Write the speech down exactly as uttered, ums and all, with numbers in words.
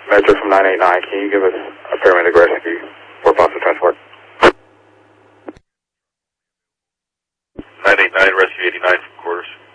Metro from nine eight nine, can you give us a paramedic rescue for possible transport? nine eight nine, rescue eighty-nine from quarters.